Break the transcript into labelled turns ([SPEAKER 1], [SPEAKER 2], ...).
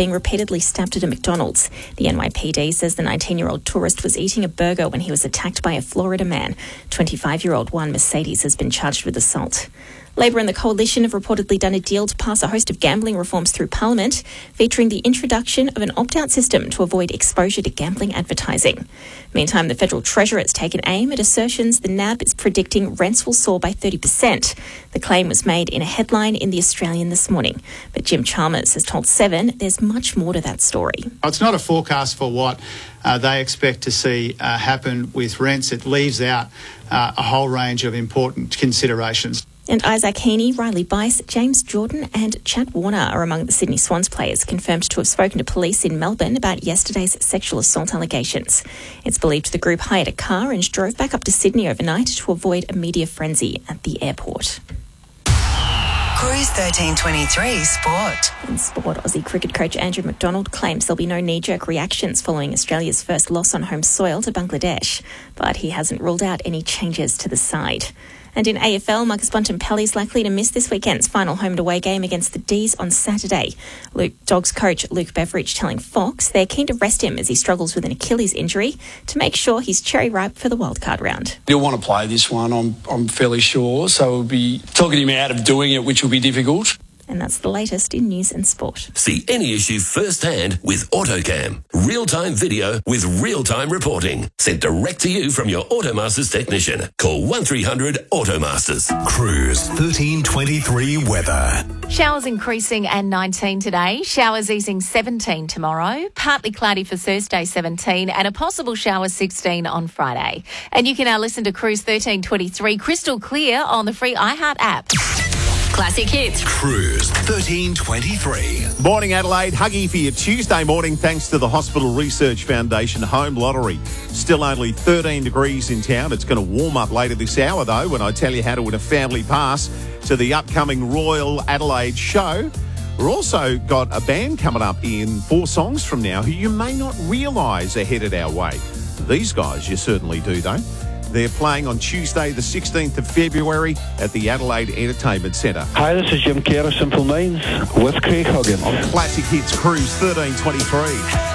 [SPEAKER 1] being repeatedly stabbed at a McDonald's. The NYPD says the 19-year-old tourist was eating a burger when he was attacked by a Florida man. 25-year-old Juan Mercedes has been charged with assault. Labor and the Coalition have reportedly done a deal to pass a host of gambling reforms through Parliament, featuring the introduction of an opt-out system to avoid exposure to gambling advertising. Meantime, the Federal Treasurer has taken aim at assertions the NAB is predicting rents will soar by 30%. The claim was made in a headline in The Australian this morning. But Jim Chalmers has told Seven there's much more to that story.
[SPEAKER 2] It's not a forecast for what they expect to see happen with rents. It leaves out a whole range of important considerations.
[SPEAKER 1] And Isaac Heaney, Riley Bice, James Jordan and Chad Warner are among the Sydney Swans players confirmed to have spoken to police in Melbourne about yesterday's sexual assault allegations. It's believed the group hired a car and drove back up to Sydney overnight to avoid a media frenzy at the airport.
[SPEAKER 3] Cruise 1323 Sport.
[SPEAKER 1] In sport, Aussie cricket coach Andrew McDonald claims there'll be no knee-jerk reactions following Australia's first loss on home soil to Bangladesh, but he hasn't ruled out any changes to the side. And in AFL, Marcus Bontempelli is likely to miss this weekend's final home and away game against the D's on Saturday. Dogs coach Luke Beveridge telling Fox they're keen to rest him as he struggles with an Achilles injury to make sure he's cherry ripe for the wildcard round.
[SPEAKER 4] He'll want to play this one, I'm fairly sure, so we'll be talking him out of doing it, which will be difficult.
[SPEAKER 1] And that's the latest in news and sport.
[SPEAKER 5] See any issue firsthand with AutoCam. Real-time video with real-time reporting. Sent direct to you from your Automasters technician. Call 1300 Automasters.
[SPEAKER 6] Cruise 1323 weather.
[SPEAKER 7] Showers increasing and 19 today. Showers easing 17 tomorrow. Partly cloudy for Thursday 17 and a possible shower 16 on Friday. And you can now listen to Cruise 1323 crystal clear on the free iHeart app.
[SPEAKER 3] Classic hits.
[SPEAKER 6] Cruise 1323.
[SPEAKER 8] Morning Adelaide, Huggy for your Tuesday morning thanks to the Hospital Research Foundation Home Lottery. Still only 13 degrees in town. It's going to warm up later this hour though when I tell you how to win a family pass to the upcoming Royal Adelaide show. We've also got a band coming up in 4 songs from now who you may not realise are headed our way. These guys you certainly do though. They're playing on Tuesday, the 16th of February at the Adelaide Entertainment Centre.
[SPEAKER 9] Hi, this is Jim Kerr of Simple Minds with Craig Huggins.
[SPEAKER 8] On Classic Hits Cruise 1323.